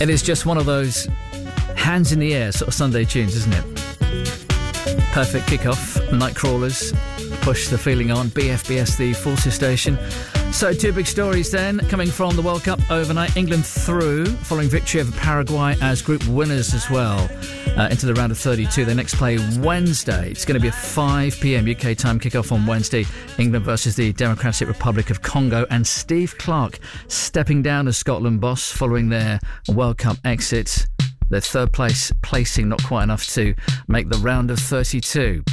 It is just one of those hands in the air sort of Sunday tunes, isn't it? Perfect kickoff. Nightcrawlers push the feeling on. BFBS, the Forces station. So two big stories then coming from the World Cup overnight. England through following victory over Paraguay as group winners as well into the round of 32. They next play Wednesday. It's going to be a 5 p.m. UK time kickoff on Wednesday. England versus the Democratic Republic of Congo, and Steve Clarke stepping down as Scotland boss following their World Cup exit. Their third place placing not quite enough to make the round of 32.